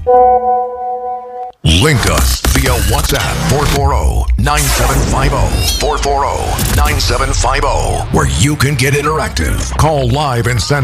Link us via WhatsApp 440-9750. 440-9750, where you can get interactive. Call live and send